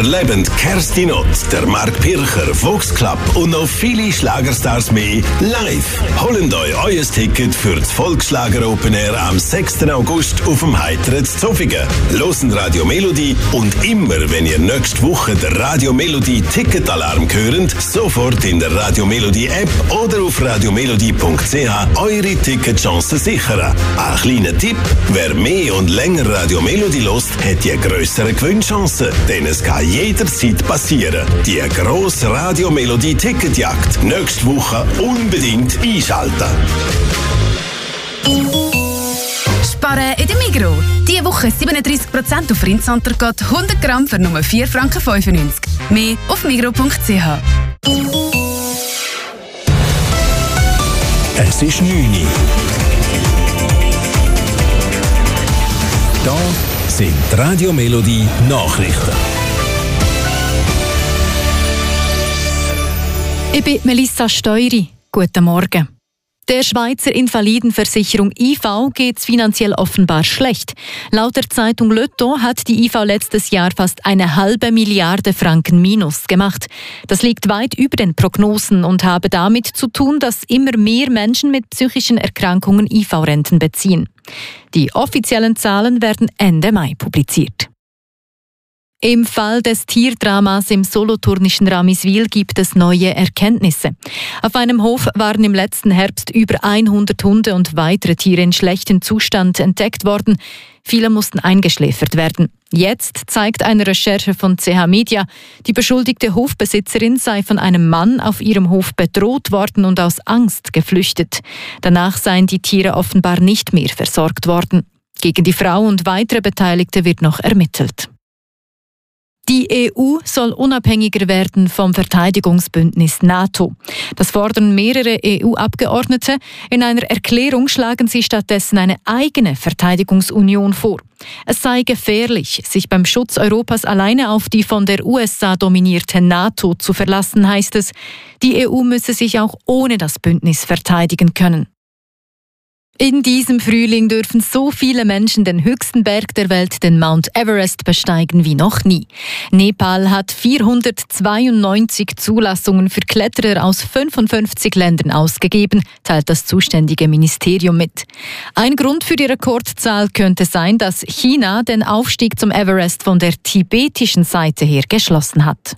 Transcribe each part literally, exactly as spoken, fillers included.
Erlebend Kerstin Ott, der Mark Pircher, Vox Club und noch viele Schlagerstars mehr live. Holt euch euer Ticket für das Volksschlager Open Air am sechsten August auf dem Heiteren Zofingen. Losen Radio Melodie und immer, wenn ihr nächste Woche den Radio Melodie Ticketalarm hört, sofort in der Radio Melodie App oder auf radiomelodie punkt c h eure Ticketchancen sichern. Ein kleiner Tipp: Wer mehr und länger Radio Melodie hört, hat die grössere Gewinnchancen, denn es kann jederzeit passieren. Die grosse Radio Melodie Ticketjagd nächste Woche unbedingt einschalten. Sparen in der Migros. Diese Woche siebenunddreißig Prozent auf Rindsontergott, hundert Gramm für nur vier Franken fünfundneunzig. Mehr auf migros punkt c h. Es ist neun Uhr. Da sind die Radio Melodie Nachrichten. Ich bin Melissa Steury. Guten Morgen. Der Schweizer Invalidenversicherung I V geht es finanziell offenbar schlecht. Laut der Zeitung Le Temps hat die I V letztes Jahr fast eine halbe Milliarde Franken Minus gemacht. Das liegt weit über den Prognosen und habe damit zu tun, dass immer mehr Menschen mit psychischen Erkrankungen I V-Renten beziehen. Die offiziellen Zahlen werden Ende Mai publiziert. Im Fall des Tierdramas im solothurnischen Ramiswil gibt es neue Erkenntnisse. Auf einem Hof waren im letzten Herbst über hundert Hunde und weitere Tiere in schlechtem Zustand entdeckt worden. Viele mussten eingeschläfert werden. Jetzt zeigt eine Recherche von C H Media, die beschuldigte Hofbesitzerin sei von einem Mann auf ihrem Hof bedroht worden und aus Angst geflüchtet. Danach seien die Tiere offenbar nicht mehr versorgt worden. Gegen die Frau und weitere Beteiligte wird noch ermittelt. Die E U soll unabhängiger werden vom Verteidigungsbündnis NATO. Das fordern mehrere E U-Abgeordnete. In einer Erklärung schlagen sie stattdessen eine eigene Verteidigungsunion vor. Es sei gefährlich, sich beim Schutz Europas alleine auf die von der U S A dominierte NATO zu verlassen, heißt es. Die E U müsse sich auch ohne das Bündnis verteidigen können. In diesem Frühling dürfen so viele Menschen den höchsten Berg der Welt, den Mount Everest, besteigen wie noch nie. Nepal hat vierhundertzweiundneunzig Zulassungen für Kletterer aus fünfundfünfzig Ländern ausgegeben, teilt das zuständige Ministerium mit. Ein Grund für die Rekordzahl könnte sein, dass China den Aufstieg zum Everest von der tibetischen Seite her geschlossen hat.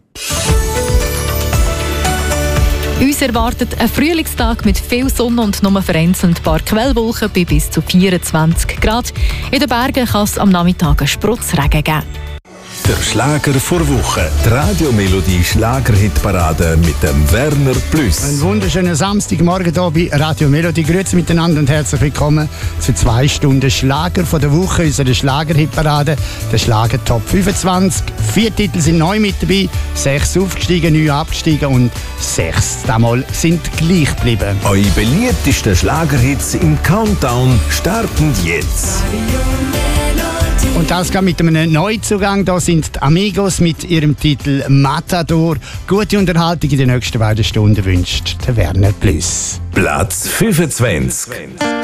Uns erwartet ein Frühlingstag mit viel Sonne und nur vereinzelt ein paar Quellwolken bei bis zu vierundzwanzig Grad. In den Bergen kann es am Nachmittag einen Sprotzregen geben. Der Schlager vor Woche. Die Radio Melodie Schlagerhitparade mit dem Werner Plus. Einen wunderschönen Samstagmorgen hier bei Radio Melodie. Grüezi miteinander und herzlich willkommen zu zwei Stunden Schlager von der Woche, unserer Schlagerhitparade, der Schlager Top fünfundzwanzig. Vier Titel sind neu mit dabei, sechs aufgestiegen, neun abgestiegen und sechs damals sind gleich geblieben. Eure beliebtesten Schlagerhits im Countdown starten jetzt. Und das geht mit einem Neuzugang. Da sind die Amigos mit ihrem Titel Matador. Gute Unterhaltung in den nächsten beiden Stunden wünscht der Werner Plus. Platz fünfundzwanzig.